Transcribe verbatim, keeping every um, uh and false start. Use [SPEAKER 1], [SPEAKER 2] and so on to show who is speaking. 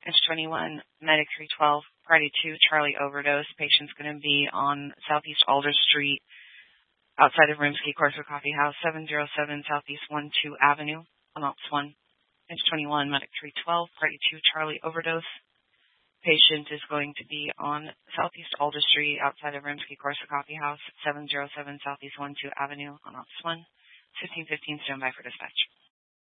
[SPEAKER 1] Inch twenty-one, Medic three twelve, Party two, Charlie overdose. Patient's going to be on Southeast Alder Street, outside of Rimsky Corso Coffee House, seven oh seven Southeast one two Avenue, on Ops one. Inch twenty-one, Medic three twelve, Party two, Charlie overdose. Patient is going to be on Southeast Alder Street, outside of Rimsky Corso Coffee House, seven oh seven Southeast one two Avenue, on Ops one. fifteen fifteen, stand by for dispatch.